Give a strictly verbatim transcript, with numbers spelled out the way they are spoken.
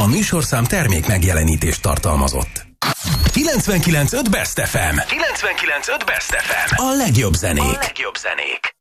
műsorszám termék megjelenítést tartalmazott. kilencvenkilenc pont öt Best ef em. kilencvenkilenc pont öt Best ef em. A legjobb zenék. A legjobb zenék.